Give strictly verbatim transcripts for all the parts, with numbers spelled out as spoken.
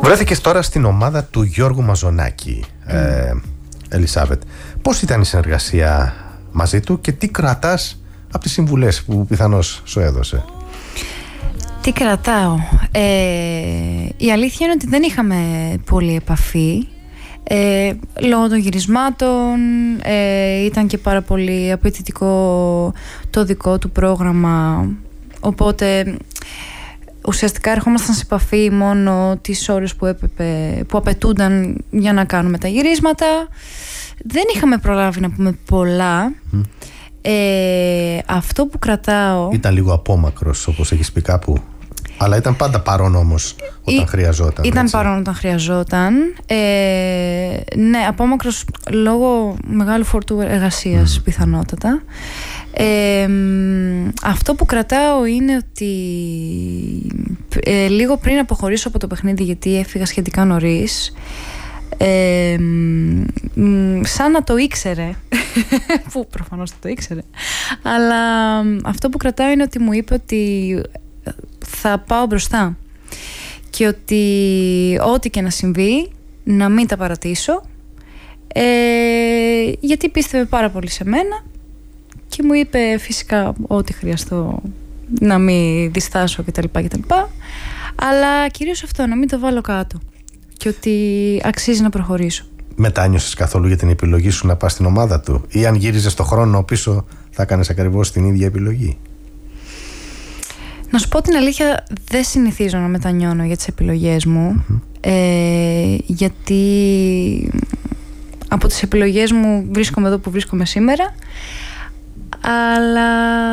Βρέθηκες τώρα στην ομάδα του Γιώργου Μαζονάκη, mm. ε, Ελισάβετ. Πώς ήταν η συνεργασία μαζί του και τι κρατάς από τις συμβουλές που πιθανώς σου έδωσε? Τι κρατάω? Ε, η αλήθεια είναι ότι δεν είχαμε πολύ επαφή. Ε, λόγω των γυρισμάτων ε, ήταν και πάρα πολύ απαιτητικό το δικό του πρόγραμμα, οπότε ουσιαστικά ερχόμασταν σε επαφή μόνο τις ώρες που, έπρεπε, που απαιτούνταν για να κάνουμε τα γυρίσματα. Δεν είχαμε προλάβει να πούμε πολλά. Mm. ε, αυτό που κρατάω... Ήταν λίγο απόμακρος, όπως έχεις πει κάπου, αλλά ήταν πάντα παρόν όμως όταν Ή, χρειαζόταν. Ήταν έτσι. παρόν όταν χρειαζόταν. Ε, ναι, απόμακρος λόγω μεγάλου φόρτου εργασίας, mm. πιθανότατα. Ε, αυτό που κρατάω είναι ότι ε, λίγο πριν αποχωρήσω από το παιχνίδι, γιατί έφυγα σχετικά νωρίς, ε, σαν να το ήξερε που προφανώς το ήξερε, αλλά αυτό που κρατάω είναι ότι μου είπε ότι θα πάω μπροστά και ότι ό,τι και να συμβεί να μην τα παρατήσω, ε, γιατί πίστευε πάρα πολύ σε μένα και μου είπε φυσικά ό,τι χρειαστώ, να μην διστάσω κτλ, κτλ. Αλλά κυρίως αυτό, να μην το βάλω κάτω και ότι αξίζει να προχωρήσω. Μετάνιωσες καθόλου για την επιλογή σου να πας στην ομάδα του, ή αν γύριζες το χρόνο πίσω θα έκανες ακριβώς την ίδια επιλογή? Να σου πω την αλήθεια, δεν συνηθίζω να μετανιώνω για τις επιλογές μου. Mm-hmm. ε, γιατί από τις επιλογές μου βρίσκομαι εδώ που βρίσκομαι σήμερα, αλλά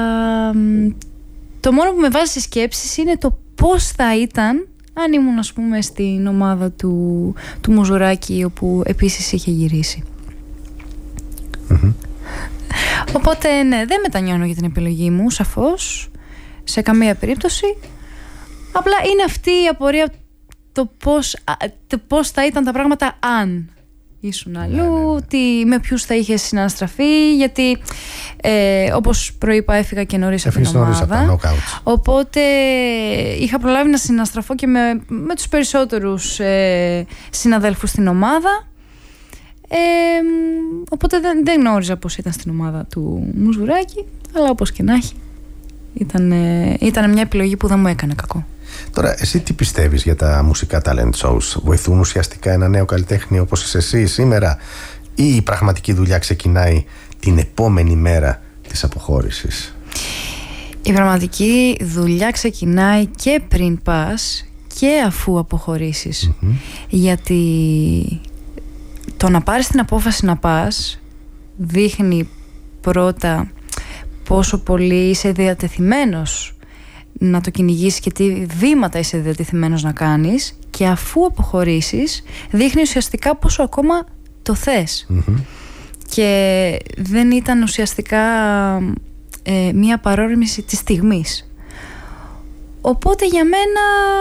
το μόνο που με βάζει σε σκέψεις είναι το πώς θα ήταν αν ήμουν, ας πούμε, στην ομάδα του, του Μουζουράκη, όπου επίσης είχε γυρίσει. Mm-hmm. Οπότε ναι, δεν μετανιώνω για την επιλογή μου, σαφώς, σε καμία περίπτωση. Απλά είναι αυτή η απορία, το πώς, το πώς θα ήταν τα πράγματα αν ήσουν αλλού, ναι, ναι, ναι. Τι, με ποιους θα είχες συναναστραφεί, γιατί ε, όπως προείπα έφυγα και νωρίς από την ομάδα, οπότε είχα προλάβει να συναναστραφώ και με, με τους περισσότερους ε, συναδέλφους στην ομάδα, ε, οπότε δεν, δεν γνώριζα πώς ήταν στην ομάδα του Μουζουράκη, αλλά όπως και να έχει ήταν, ε, ήταν μια επιλογή που δεν μου έκανε κακό. Τώρα, εσύ τι πιστεύεις για τα μουσικά talent shows? Βοηθούν ουσιαστικά ένα νέο καλλιτέχνη όπως είσαι εσύ σήμερα, ή η πραγματική δουλειά ξεκινάει την επόμενη μέρα της αποχώρησης? Η πραγματική δουλειά ξεκινάει και πριν πας και αφού αποχωρήσεις. Mm-hmm. Γιατί το να πάρεις την απόφαση να πας δείχνει πρώτα πόσο πολύ είσαι διατεθειμένος να το κυνηγήσεις και τι βήματα είσαι διατεθειμένος να κάνεις, και αφού αποχωρήσεις δείχνει ουσιαστικά πόσο ακόμα το θες. Mm-hmm. Και δεν ήταν ουσιαστικά ε, μία παρόρμηση της στιγμής. Οπότε για μένα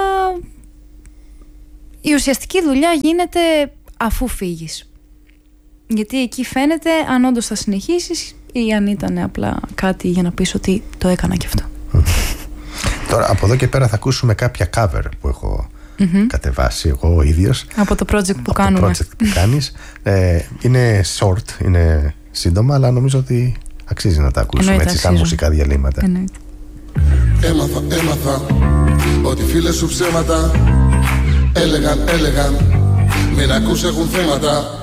η ουσιαστική δουλειά γίνεται αφού φύγεις, γιατί εκεί φαίνεται αν όντως θα συνεχίσεις ή αν ήταν απλά κάτι για να πεις ότι το έκανα και αυτό. Τώρα από εδώ και πέρα θα ακούσουμε κάποια cover που έχω mm-hmm. κατεβάσει εγώ ο ίδιος από το project που από κάνουμε. Το project που κάνεις. ε, είναι short, είναι σύντομα, αλλά νομίζω ότι αξίζει να τα ακούσουμε. Εννοείται, έτσι σαν μουσικά διαλύματα. Εννοείται. Έμαθα, έμαθα ότι φίλες σου ψέματα έλεγαν, έλεγαν μην ακούς έχουν θέματα.